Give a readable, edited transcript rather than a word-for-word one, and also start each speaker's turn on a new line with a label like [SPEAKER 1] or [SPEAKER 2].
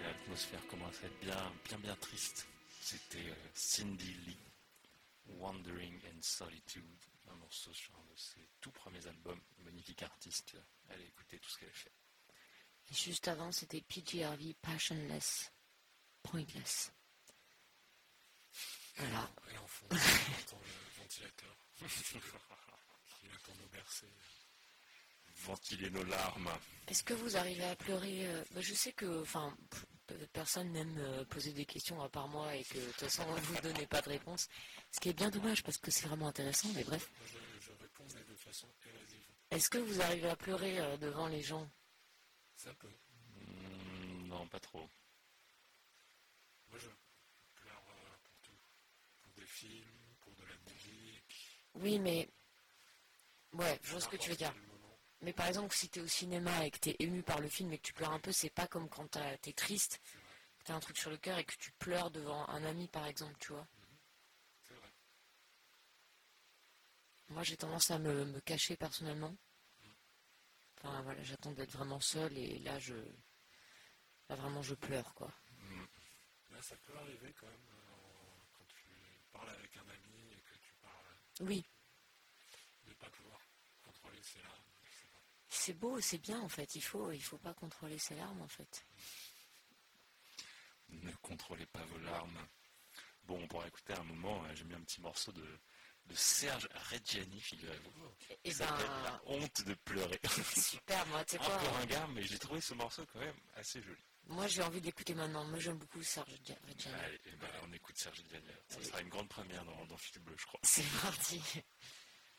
[SPEAKER 1] l'atmosphère commence à être bien triste. C'était Cindy Lee, Wandering in Solitude, un morceau sur un de ses tout premiers albums, magnifique artiste, allez écouter tout ce qu'elle a fait.
[SPEAKER 2] Et juste avant, c'était PJ Harvey, Passionless, Pointless. Voilà.
[SPEAKER 3] Et en fond, on entend le ventilateur. Il a pour nous bercer.
[SPEAKER 1] Ventiler nos larmes.
[SPEAKER 2] Est-ce que vous arrivez à pleurer Je sais que personne n'aime poser des questions à part moi et que de toute façon vous ne donnez pas de réponse. Ce qui est bien dommage parce que c'est vraiment intéressant, mais bref.
[SPEAKER 3] Moi, je réponds mais de façon évasive.
[SPEAKER 2] Est-ce que vous arrivez à pleurer devant les gens?
[SPEAKER 3] Ça peut.
[SPEAKER 1] Non, pas trop.
[SPEAKER 3] Moi, je pleure pour tout. Pour des films, pour de la musique.
[SPEAKER 2] Oui, mais... Ouais, je vois ce que tu veux dire. Mais par exemple, si t'es au cinéma et que t'es ému par le film et que tu pleures un peu, c'est pas comme quand t'es triste, que t'as un truc sur le cœur et que tu pleures devant un ami, par exemple, tu vois.
[SPEAKER 3] C'est vrai.
[SPEAKER 2] Moi, j'ai tendance à me cacher personnellement. Enfin, voilà, j'attends d'être vraiment seule et là, vraiment, je pleure, quoi.
[SPEAKER 3] Là, ça peut arriver quand même quand tu parles avec un ami et que tu parles
[SPEAKER 2] Oui,
[SPEAKER 3] de ne pas pouvoir contrôler ses larmes. Je sais pas.
[SPEAKER 2] c'est beau, c'est bien, en fait. Il faut pas contrôler ses larmes, en fait.
[SPEAKER 1] Ne contrôlez pas vos larmes. Bon, on pourra écouter un moment, j'ai mis un petit morceau de Serge Reggiani, figurez-vous.
[SPEAKER 2] Et
[SPEAKER 1] Ça s'appelle La honte de pleurer.
[SPEAKER 2] super, moi, tu sais
[SPEAKER 1] Un
[SPEAKER 2] quoi,
[SPEAKER 1] peu ringard, mais j'ai trouvé ce morceau quand même assez joli.
[SPEAKER 2] moi, j'ai envie d'écouter maintenant. Moi, j'aime beaucoup Serge Reggiani.
[SPEAKER 1] Allez, on écoute Serge Reggiani. Ça sera une grande première dans Fil Bleu, je crois.
[SPEAKER 2] C'est parti.